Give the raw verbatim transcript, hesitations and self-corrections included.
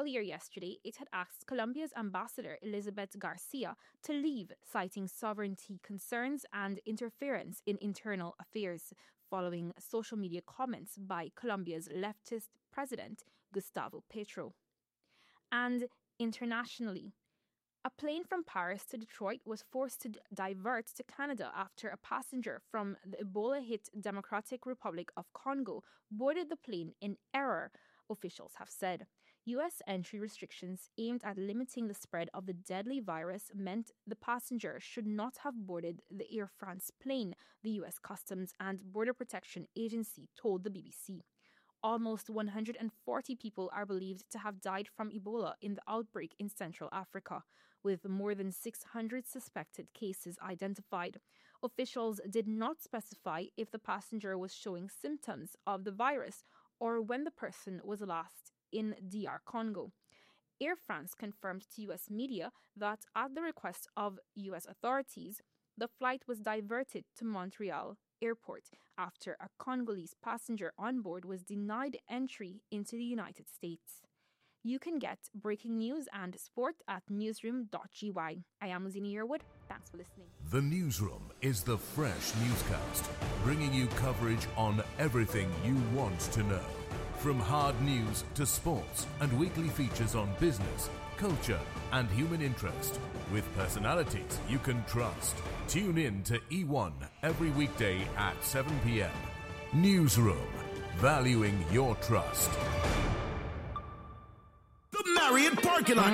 earlier yesterday, it had asked Colombia's ambassador Elizabeth Garcia to leave, citing sovereignty concerns and interference in internal affairs, following social media comments by Colombia's leftist president, Gustavo Petro. And internationally, a plane from Paris to Detroit was forced to divert to Canada after a passenger from the Ebola-hit Democratic Republic of Congo boarded the plane in error, officials have said. U S entry restrictions aimed at limiting the spread of the deadly virus meant the passenger should not have boarded the Air France plane, the U S Customs and Border Protection Agency told the B B C. Almost one hundred forty people are believed to have died from Ebola in the outbreak in Central Africa, with more than six hundred suspected cases identified. Officials did not specify if the passenger was showing symptoms of the virus or when the person was last in D R Congo. Air France confirmed to U S media that at the request of U S authorities, the flight was diverted to Montreal Airport after a Congolese passenger on board was denied entry into the United States. You can get breaking news and sport at newsroom dot g y. I am Zini Yearwood. Thanks for listening. The Newsroom is the fresh newscast, bringing you coverage on everything you want to know. From hard news to sports and weekly features on business, culture and human interest, with personalities you can trust. Tune in to E one every weekday at seven p.m. Newsroom, valuing your trust. The Marriott parking lot.